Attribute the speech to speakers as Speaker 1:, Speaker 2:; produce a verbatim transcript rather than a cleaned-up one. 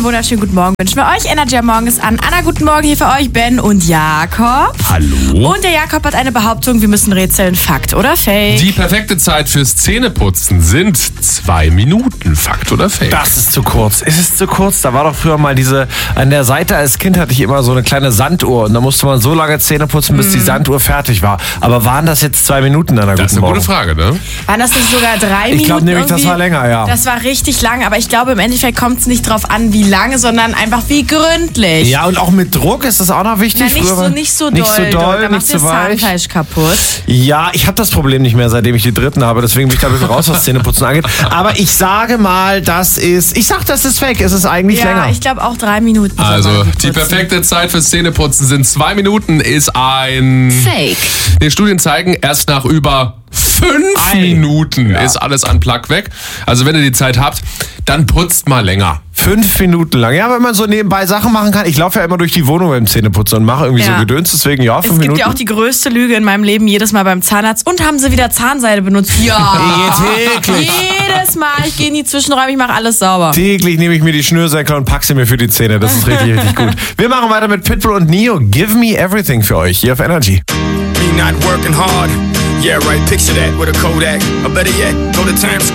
Speaker 1: einen wunderschönen guten Morgen wünschen wir euch. Energy am Morgen ist an. Anna, guten Morgen hier für euch, Ben und Jakob.
Speaker 2: Hallo.
Speaker 1: Und der Jakob hat eine Behauptung, wir müssen rätseln. Fakt oder Fake?
Speaker 2: Die perfekte Zeit fürs Zähneputzen sind zwei Minuten. Fakt oder Fake?
Speaker 3: Das ist zu kurz. Es ist zu kurz. Da war doch früher mal diese, an der Seite als Kind hatte ich immer so eine kleine Sanduhr und da musste man so lange Zähne putzen, bis mm. die Sanduhr fertig war. Aber waren das jetzt zwei Minuten an der
Speaker 2: Das ist eine
Speaker 3: Morgen?
Speaker 2: gute Frage, ne?
Speaker 1: Waren das nicht sogar drei
Speaker 3: Ich
Speaker 1: Minuten?
Speaker 3: glaube nämlich,
Speaker 1: irgendwie?
Speaker 3: das war länger, ja.
Speaker 1: Das war richtig lang, aber ich glaube, im Endeffekt kommt es nicht drauf an, wie lange, sondern einfach wie gründlich.
Speaker 3: Ja, und auch mit Druck ist das auch noch wichtig.
Speaker 1: Na, nicht,
Speaker 3: Früher
Speaker 1: so,
Speaker 3: war-
Speaker 1: nicht so doll.
Speaker 3: Nicht so doll,
Speaker 1: da
Speaker 3: nicht
Speaker 1: machst du
Speaker 3: so
Speaker 1: das
Speaker 3: weich.
Speaker 1: Zahnfleisch kaputt.
Speaker 3: Ja, ich habe das Problem nicht mehr, seitdem ich die dritten habe. Deswegen bin ich da ein bisschen raus, was Zähneputzen angeht. Aber ich sage mal, das ist... Ich sag, das ist fake. Es ist eigentlich
Speaker 1: Ja,
Speaker 3: länger.
Speaker 1: ich glaube auch drei Minuten. soll
Speaker 2: Also,
Speaker 1: man
Speaker 2: die
Speaker 1: putzen.
Speaker 2: perfekte Zeit fürs Zähneputzen sind zwei Minuten, ist ein...
Speaker 1: Fake.
Speaker 2: Die Studien zeigen, erst nach über fünf
Speaker 3: Ei.
Speaker 2: Minuten
Speaker 3: Ja.
Speaker 2: ist alles an Plug weg. Also, wenn ihr die Zeit habt, dann putzt mal länger.
Speaker 3: Fünf Minuten lang. Ja, wenn man so nebenbei Sachen machen kann. Ich laufe ja immer durch die Wohnung beim Zähneputzen und mache irgendwie
Speaker 1: Ja.
Speaker 3: so Gedöns. Deswegen, ja,
Speaker 1: Es
Speaker 3: fünf
Speaker 1: gibt
Speaker 3: Minuten.
Speaker 1: ja auch die größte Lüge in meinem Leben, jedes Mal beim Zahnarzt. Und haben sie wieder Zahnseide benutzt? Ja.
Speaker 3: Täglich.
Speaker 1: Jedes Mal. Ich gehe in die Zwischenräume, ich mache alles sauber.
Speaker 3: Täglich nehme ich mir die Schnürsenkel und packe sie mir für die Zähne. Das ist richtig, richtig gut. Wir machen weiter mit Pitbull und Neo. Give me everything für euch hier auf Energy.
Speaker 4: Me not working hard. Yeah, right, picture that with a Kodak. Or better yet, go to Times